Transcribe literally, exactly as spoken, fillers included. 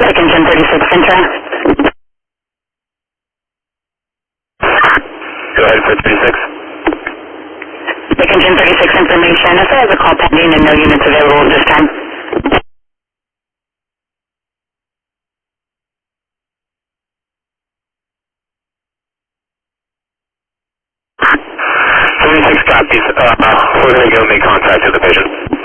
Pick engine thirty-six Centra. Go ahead for thirty-six. Pick engine thirty-six information. If there is a call pending and no units available at this time. thirty-six copies. Uh, we're going to go make contact with the patient.